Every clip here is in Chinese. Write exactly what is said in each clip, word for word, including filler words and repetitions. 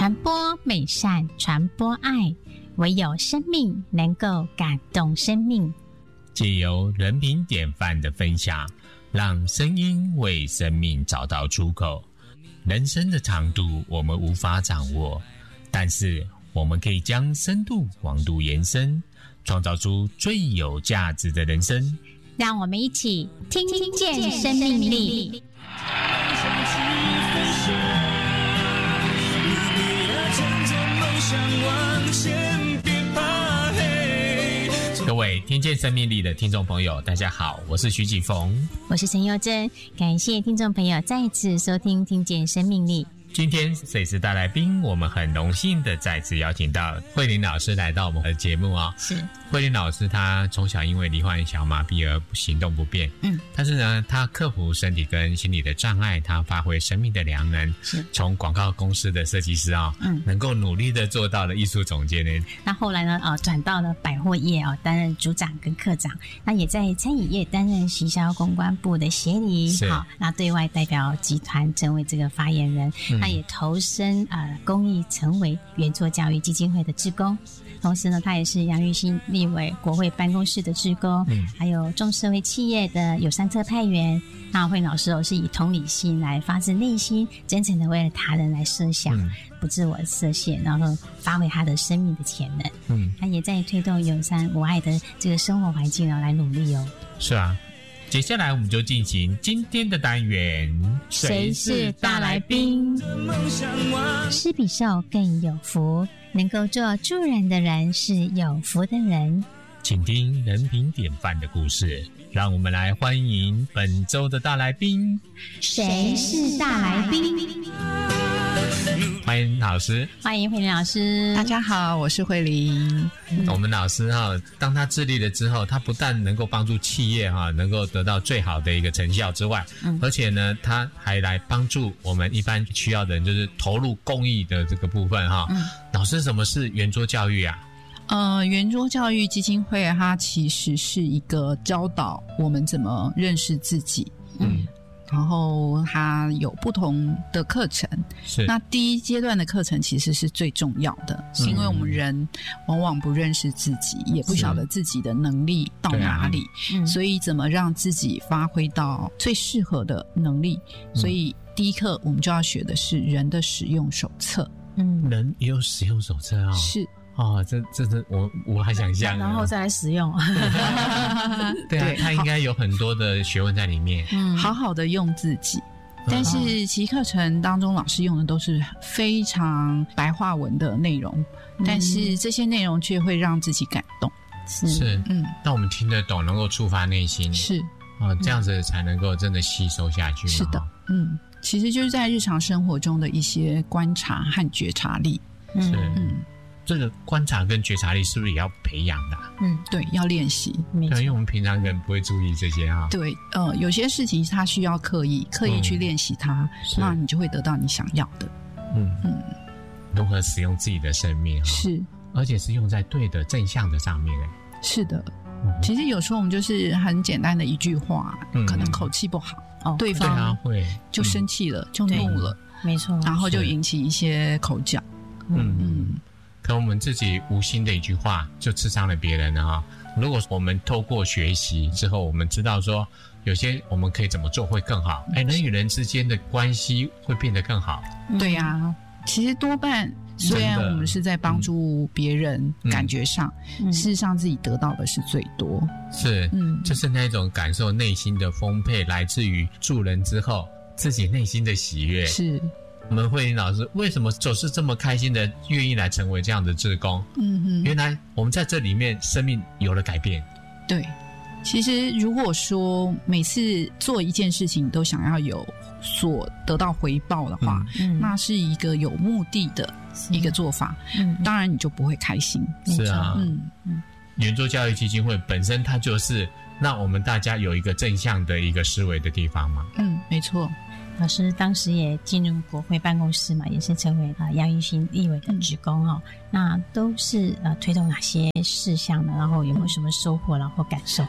传播美善，传播爱，唯有生命能够感动生命。 藉由人品典范的分享，让声音为生命找到出口。人生的长度我们无法掌握，但是我们可以将深度广度延伸，创造出最有价值的人生。 让我们一起听听见生命力。 各位听见生命力的听众朋友，大家好，我是徐启逢， 我是陈佑珍，感谢听众朋友再次收听听见生命力。 今天谁是大来宾，我们很荣幸的再次邀请到慧玲老师来到我们的节目啊、哦。 是慧玲老师，她从小因为罹患小麻痹而行动不便，嗯，但是呢，她克服身体跟心理的障碍，她发挥生命的良能，是从广告公司的设计师啊、哦，嗯，能够努力的做到了艺术总监呢。 那后来呢，呃，转到了百货业哦，担任组长跟科长，那也在餐饮业担任行销公关部的协理，好，那对外代表集团成为这个发言人，嗯、那也投身呃公益，成为圆桌教育基金会的志工。同时呢，他也是杨玉兴立委国会办公室的志工，嗯，还有众社会企业的友善特派员。那慧老师哦，是以同理心来发自内心，真诚的为了他人来设想，嗯、不自我设限，然后发挥他的生命的潜能。嗯，他也在推动友善无爱的这个生活环境哦来努力哦。 是啊。接下来我们就进行今天的单元， 谁是大来宾？施比受更有福，能够做助人的人是有福的人。 请听人品典范的故事，让我们来欢迎本周的大来宾。 谁是大来宾？ 欢迎老师， 欢迎慧玲老师。 大家好，我是慧玲。 嗯、我们老师哈、啊，当他自立了之后，他不但能够帮助企业哈、啊，能够得到最好的一个成效之外，嗯，而且呢，他还来帮助我们一般需要的人，就是投入公益的这个部分哈、啊。嗯，老师，什么是圆桌教育啊？ 呃，圆桌教育基金会它其实是一个教导我们怎么认识自己。嗯。然后它有不同的课程，是那第一阶段的课程其实是最重要的，是因为我们人往往不认识自己，也不晓得自己的能力到哪里，啊、所以怎么让自己发挥到最适合的能力，嗯、所以第一课我们就要学的是人的使用手册。 嗯，人也有使用手册啊、哦？ 是。 哦，这这这我我还想象， 然后再来使用。 对啊，它应该有很多的学问在里面。 嗯，好好的用自己。但是其实课程当中老师用的都是非常白话文的内容，嗯、但是这些内容却会让自己感动。 是，是嗯，让我们听得懂，能够触发内心。 是哦，这样子才能够真的吸收下去。 是的，嗯，其实就是在日常生活中的一些观察和觉察力。 是，嗯。这个观察跟觉察力是不是也要培养的、啊？ 嗯，对，要练习。 对，因为我们平常人不会注意这些啊。 对，呃，有些事情它需要刻意刻意去练习它、嗯，那你就会得到你想要的。 嗯嗯，如何使用自己的生命、啊？是，而且是用在对的正向的上面。 是的、嗯，其实有时候我们就是很简单的一句话，嗯、可能口气不好，哦、对方对啊会就生气了，嗯、就怒了， 没错， 然后就引起一些口角。 嗯嗯。可能我们自己无心的一句话就刺伤了别人了哈。如果我们透过学习之后，我们知道说有些我们可以怎么做会更好，哎，人与人之间的关系会变得更好。 对呀、啊，其实多半虽然我们是在帮助别人，嗯、感觉上、嗯，事实上自己得到的是最多。 是，嗯，就是那种感受内心的丰沛，来自于助人之后自己内心的喜悦。 是。 我们慧玲老师为什么总是这么开心的愿意来成为这样的志工？嗯哼，原来我们在这里面生命有了改变。 对，其实如果说每次做一件事情都想要有所得到回报的话，嗯、那是一个有目的的一个做法，嗯，当然你就不会开心。 是啊，嗯嗯，圆桌教育基金会本身它就是让我们大家有一个正向的一个思维的地方嘛。 嗯，没错。 老师当时也进入国会办公室嘛，也是成为啊杨玉兴立委的职工哦。嗯、那都是呃推动哪些事项呢？然后有没有什么收获然后感受？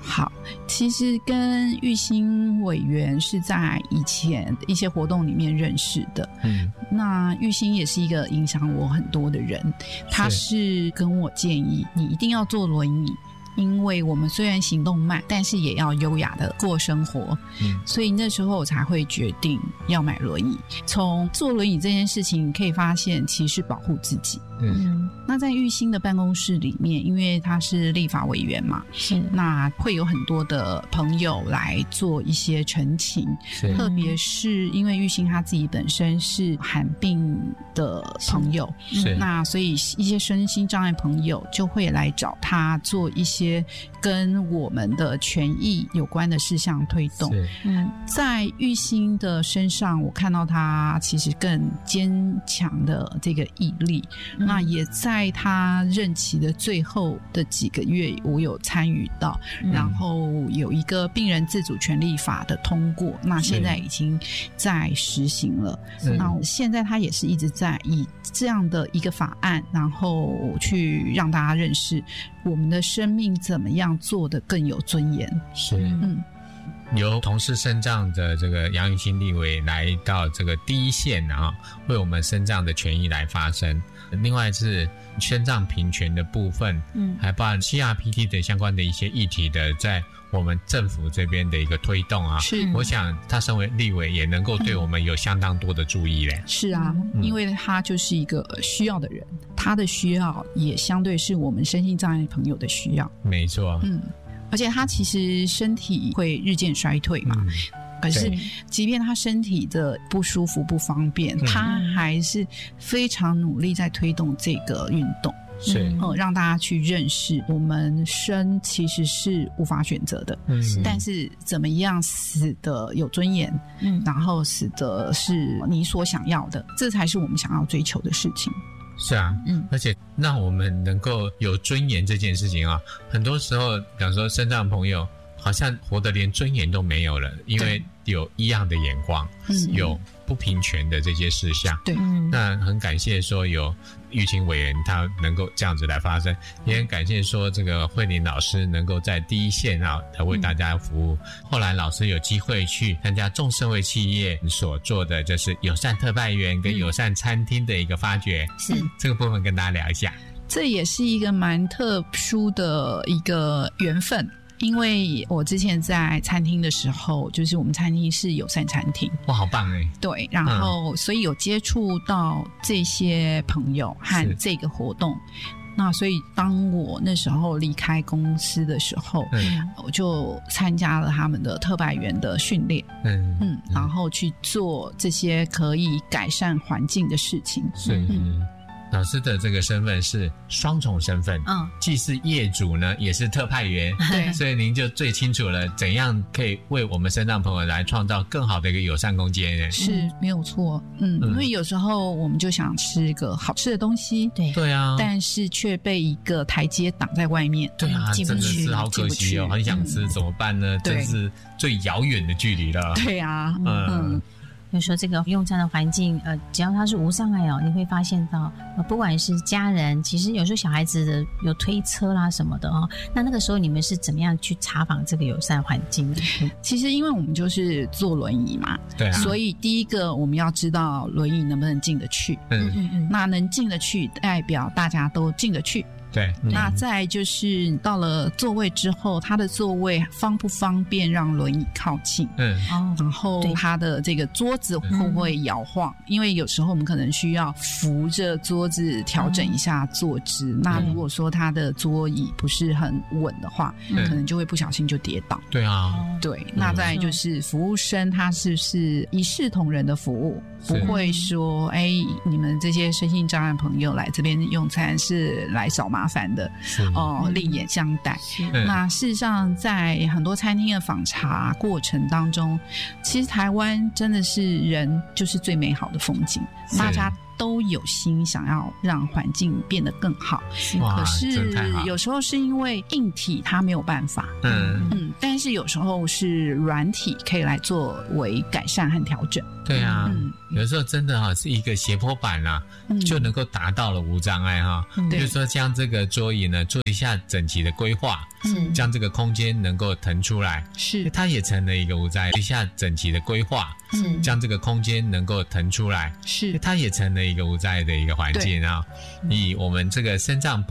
好，其实跟玉兴委员是在以前一些活动里面认识的。嗯，那玉兴也是一个影响我很多的人，他是跟我建议你一定要坐轮椅。因为我们虽然行动慢，但是也要优雅的过生活，嗯，所以那时候我才会决定要买轮椅。从坐轮椅这件事情，你可以发现其实是保护自己。嗯，那在玉兴的办公室里面，因为他是立法委员嘛，是那会有很多的朋友来做一些陈情，特别是因为玉兴他自己本身是罕病的朋友，是那所以一些身心障碍朋友就会来找他做一些跟我们的权益有关的事项推动。嗯，在玉兴的身上，我看到他其实更坚强的这个毅力。嗯，那也在他任期的最后的几个月，我有参与到，嗯，然后有一个病人自主权利法的通过，那现在已经在实行了。那现在他也是一直在以这样的一个法案，然后去让大家认识我们的生命怎么样做得更有尊严。 是，嗯。由同是身障的这个杨玉兴立委来到这个第一线啊，为我们身障的权益来发声。另外是身障平权的部分，嗯，还包含 C R P T 的相关的一些议题的，在我们政府这边的一个推动啊，是，我想他身为立委也能够对我们有相当多的注意嘞。 是啊，嗯，因为他就是一个需要的人，他的需要也相对是我们身心障碍朋友的需要。 没错，嗯。 而且他其实身体会日渐衰退嘛，嗯，可是即便他身体的不舒服不方便，嗯，他还是非常努力在推动这个运动，是，呃，让大家去认识我们生其实是无法选择的，嗯，但是怎么样死得有尊严，嗯，然后死得是你所想要的，这才是我们想要追求的事情。 是啊，嗯，而且让我们能够有尊严这件事情啊，很多时候，比方说身障朋友好像活得连尊严都没有了，因为有异样的眼光，嗯，有不平权的这些事项。对，那很感谢说有玉兴委员他能够这样子来发声，也很感谢说这个慧玲老师能够在第一线啊来为大家服务。嗯，后来老师有机会去参加众社会企业所做的就是友善特派员跟友善餐厅的一个发掘，是，嗯，这个部分跟大家聊一下。 这也是一个蛮特殊的一个缘分。因为我之前在餐厅的时候，就是我们餐厅是友善餐厅， 哇，好棒哎！ 对，然后所以有接触到这些朋友和这个活动。那所以当我那时候离开公司的时候，嗯，我就参加了他们的特派员的训练，嗯嗯，然后去做这些可以改善环境的事情。 是，嗯。老师的这个身份是双重身份，嗯，既是业主呢，也是特派员，对，所以您就最清楚了怎样可以为我们身障朋友来创造更好的一个友善空间。 是没有错，嗯，因为有时候我们就想吃一个好吃的东西，对对啊， 但是却被一个台阶挡在外面， 对啊，真的是好可惜哦，很想吃，嗯，怎么办呢？这是最遥远的距离了。 对啊，嗯。嗯， 有时候这个用餐的环境，呃，只要它是无障碍哦，你会发现到，呃，不管是家人，其实有时候小孩子的有推车啦什么的哦，那那个时候你们是怎么样去查访这个友善环境的？ 嗯，其实因为我们就是坐轮椅嘛，对啊，所以第一个我们要知道轮椅能不能进得去，嗯嗯嗯，那能进得去，代表大家都进得去。 对， 嗯，那再就是到了座位之后，它的座位方不方便让轮椅靠近？嗯，然后它的这个桌子会不会摇晃？嗯，因为有时候我们可能需要扶着桌子调整一下坐姿。嗯，那如果说它的桌椅不是很稳的话，嗯，可能就会不小心就跌倒。 对啊， 对。那再就是服务生，他是不是一视同仁的服务？不会说，哎，你们这些身心障碍朋友来这边用餐是来找麻烦的哦，另眼相待。那事实上，在很多餐厅的访查过程当中，其实台湾真的是人就是最美好的风景，大家都有心想要让环境变得更好，可是有时候是因为硬体它没有办法，嗯嗯，但是有时候是软体可以来作为改善和调整。 对啊，嗯。 有的时候真的哈、哦、是一个斜坡板啦、啊嗯，就能够达到了无障碍哈、哦。就是说将这个桌椅呢做一下整齐的规划，是将这个空间能够腾出来，是它也成了一个无障碍。一下整齐的规划，是将这个空间能够腾出来，是它也成了一个无障碍的一个环境啊。以我们这个身障